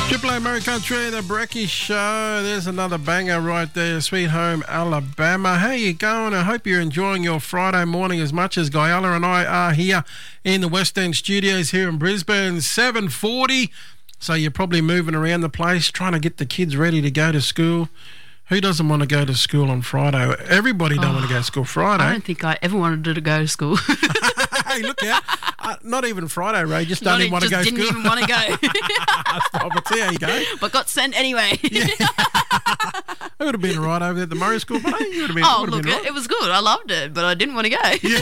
Triple A Murray Country, the Brecky Show. There's another banger right there. Sweet Home Alabama. How you going? I hope you're enjoying your Friday morning as much as Guyala and I are here in the West End studios here in Brisbane. 7:40. So you're probably moving around the place trying to get the kids ready to go to school. Who doesn't want to go to school on Friday? Everybody don't want to go to school Friday. I don't think I ever wanted to go to school. Hey, look out. Not even Friday, Ray. Just don't even want to go to school. Didn't even want to go. Stop it. See how you go. But got sent anyway. Yeah. I would have been all right over there at the Murray School. But you would have been, it was good. I loved it, but I didn't want to go. Yeah.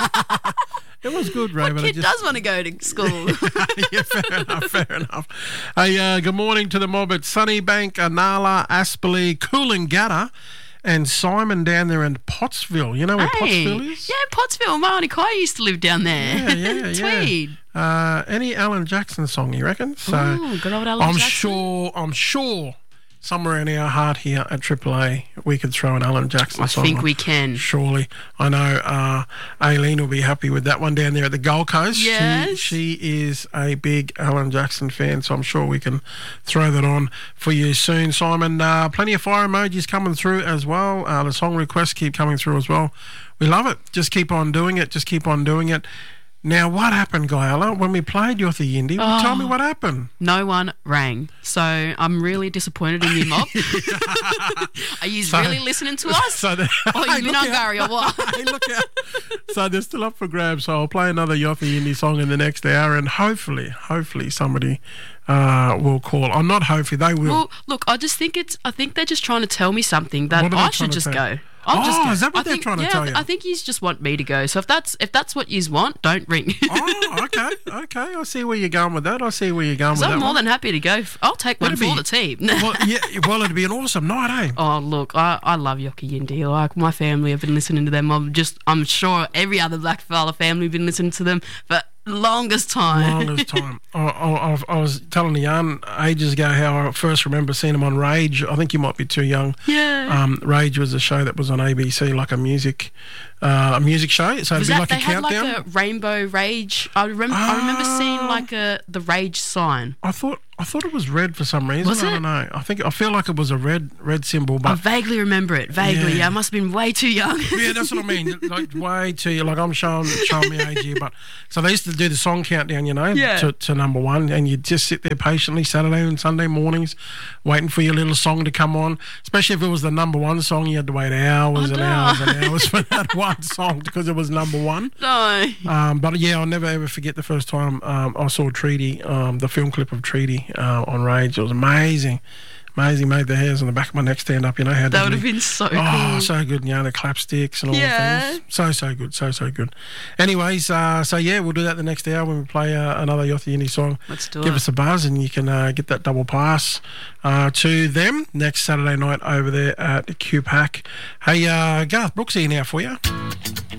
It was good, Ray. What kid does want to go to school? Yeah, fair enough. Hey, good morning to the mob at Sunnybank, Anala, Aspley, Coolangatta, and Simon down there in Pottsville. You know where Pottsville is? Yeah, Pottsville. Marnie Kai used to live down there. Yeah. Tweed. Any Alan Jackson song, you reckon? So good old Alan Jackson. I'm sure somewhere in our heart here at Triple A we could throw an Alan Jackson song. I think we can. Surely. I know Aileen will be happy with that one down there at the Gold Coast. Yes. She is a big Alan Jackson fan, so I'm sure we can throw that on for you soon, Simon. Plenty of fire emojis coming through as well. The song requests keep coming through as well. We love it. Just keep on doing it. Now, what happened, Guyala, when we played Yotha Yindi? Tell me what happened. No one rang. So I'm really disappointed in you, Mob. Are you really listening to us? Or you been on Gary or what? Hey, look out. So they're still up for grabs. So I'll play another Yotha Yindi song in the next hour, and hopefully somebody will call. Or not hopefully, they will. Well, look, I think they're just trying to tell me something that I should just go. Is that what they're trying to tell you? I think you just want me to go. So if that's what you want, don't ring. Okay. I see where you're going with that. I'm more than happy to go. I'll take one for the team. Well, it'd be an awesome night, eh? Oh, look, I love Yotha Yindi. Like, my family have been listening to them. I'm sure every other Blackfella family have been listening to them for longest time. I was telling the yarn ages ago how I first remember seeing them on Rage. I think you might be too young. Yeah. Rage was a show that was on ABC, like a music show. So it'd be like a countdown. Had like a Rainbow Rage. I remember seeing like the Rage sign. I thought it was red for some reason. Was it? I don't know. I feel like it was a red symbol. But I vaguely remember it. Yeah, I must have been way too young. Yeah, that's what I mean. Like way too young. Like I'm showing me age here. But so they used to do the song countdown, to number one, and you'd just sit there patiently Saturday and Sunday mornings, waiting for your little song to come on. Especially if it was the number one song, you had to wait hours and hours for that one song because it was number one. No. But yeah, I'll never ever forget the first time I saw Treaty, the film clip of Treaty on Rage. It was amazing. Made the hairs on the back of my neck stand up. How that would have been so cool. Oh, so good. The clapsticks and all the things. So good. Anyways, so yeah, we'll do that the next hour when we play another Yotha Yindi song. Let's do it. Give us a buzz and you can get that double pass to them next Saturday night over there at QPAC. Hey, Garth Brooks here now for you.